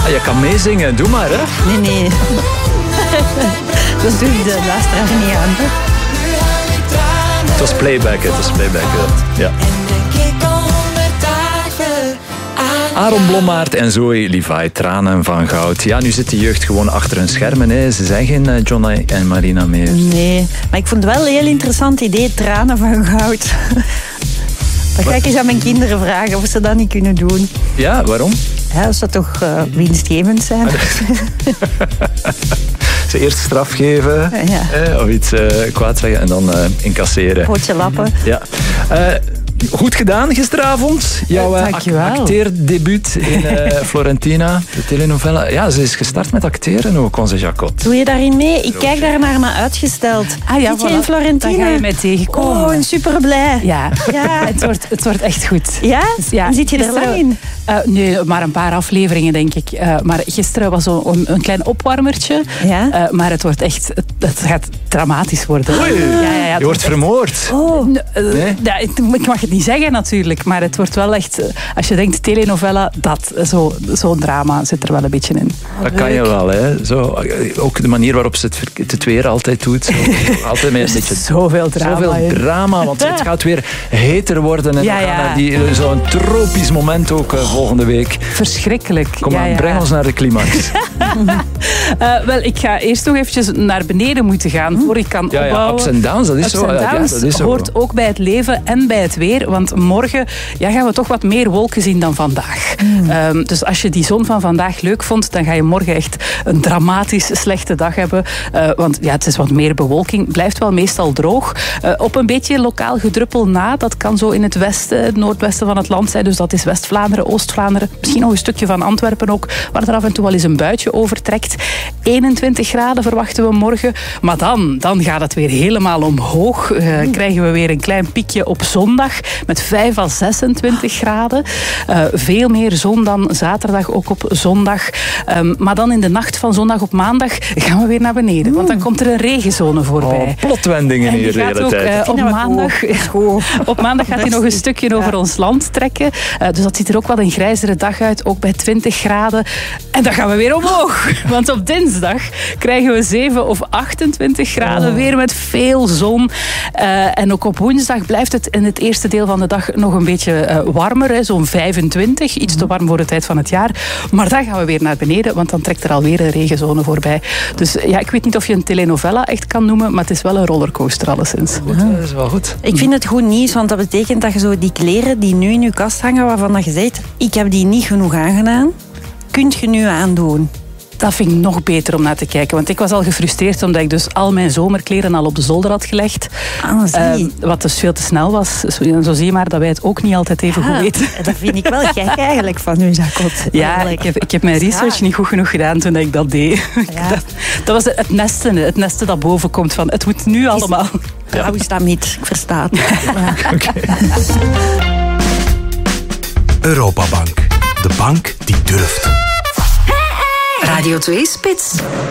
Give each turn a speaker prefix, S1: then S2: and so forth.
S1: Ah, je kan meezingen, doe maar, hè.
S2: Nee. Dat doe ik de luisteraar niet aan.
S1: Het was playback. Ja. Aaron Blommaert en Zoe Levi, Tranen van Goud. Ja, nu zit de jeugd gewoon achter hun schermen. Hè. Ze zijn geen Johnny en Marina meer.
S2: Nee, maar ik vond het wel een heel interessant idee, Tranen van Goud. Dan ga ik eens aan mijn kinderen vragen of ze dat niet kunnen doen.
S1: Ja, waarom?
S2: Ja, dat zou toch winstgevend zijn?
S1: Ze eerst straf geven, of iets kwaad zeggen en dan incasseren.
S2: Pootje lappen.
S1: Ja. Goed gedaan gisteravond. Jouw acteerdebuut in Florentina, de telenovela. Ja, ze is gestart met acteren ook, onze Jacot.
S2: Doe je daarin mee? Ik kijk daar naar me uitgesteld.
S3: Zit
S2: je in Florentina?
S3: Dan ga je mij tegenkomen.
S2: Oh, en super blij.
S3: Ja. Het wordt echt goed.
S2: Ja?
S3: Dus ja,
S2: en zit je er lang in?
S3: Nee, maar een paar afleveringen, denk ik. Maar gisteren was een klein opwarmertje.
S2: Ja?
S3: Maar het wordt echt... Het gaat dramatisch worden.
S1: Oei,
S3: ja,
S1: je wordt vermoord.
S2: Oh.
S3: Nee? Ja, ik mag het niet zeggen natuurlijk, maar het wordt wel echt... Als je denkt telenovela, zo'n drama zit er wel een beetje in.
S1: Dat kan je wel, hè. Zo, ook de manier waarop ze het weer altijd doet. Zo, altijd met een beetje...
S3: Zoveel drama,
S1: want het gaat weer heter worden. En we gaan naar zo'n tropisch moment ook volgende week.
S3: Verschrikkelijk.
S1: Kom aan, breng ons naar de climax.
S3: Wel, ik ga eerst nog eventjes naar beneden moeten gaan voor ik kan opbouwen.
S1: Ja, ups en downs, dat is zo.
S3: Dat is hoort ook bij het leven en bij het weer, want morgen gaan we toch wat meer wolken zien dan vandaag. Dus als je die zon van vandaag leuk vond, dan ga je morgen echt een dramatisch slechte dag hebben. Want het is wat meer bewolking, blijft wel meestal droog. Op een beetje lokaal gedruppel na, dat kan zo in het westen, het noordwesten van het land zijn, dus dat is West-Vlaanderen, Oost-Vlaanderen, misschien nog een stukje van Antwerpen ook, waar er af en toe wel eens een buitje over trekt. 21 graden verwachten we morgen, maar dan gaat het weer helemaal omhoog. Krijgen we weer een klein piekje op zondag met 5 à 26 graden. Veel meer zon dan zaterdag, ook op zondag. Maar dan in de nacht van zondag op maandag gaan we weer naar beneden, want dan komt er een regenzone voorbij.
S1: Plotwendingen hier de hele tijd.
S3: Op maandag gaat hij nog een stukje over ons land trekken. Dus dat ziet er ook wel een grijzere dag uit, ook bij 20 graden. En dan gaan we weer omhoog. Want op dinsdag krijgen we 7 of 28 graden, weer met veel zon. En ook op woensdag blijft het in het eerste deel van de dag nog een beetje warmer, zo'n 25. Iets te warm voor de tijd van het jaar. Maar dan gaan we weer naar beneden, want dan trekt er alweer een regenzone voorbij. Dus ik weet niet of je een telenovela echt kan noemen, maar het is wel een rollercoaster alleszins.
S1: Goed, dat is wel goed.
S2: Ik vind het goed nieuws, want dat betekent dat je zo die kleren die nu in je kast hangen, waarvan je zegt, ik heb die niet genoeg aangedaan, kunt je nu aandoen.
S3: Dat vind ik nog beter om naar te kijken. Want ik was al gefrustreerd omdat ik dus al mijn zomerkleren al op de zolder had gelegd. Wat dus veel te snel was. Zo zie je maar dat wij het ook niet altijd even goed weten.
S2: Dat vind ik wel gek eigenlijk van u, Jacot.
S3: Ja, ik heb mijn research niet goed genoeg gedaan toen ik dat deed. Ja. Dat was het nesten dat boven komt van het moet nu allemaal.
S2: Hoe is dat niet? Ik versta het.
S1: Okay.
S4: Europabank. De bank die durft.
S5: Radio 2 Spits.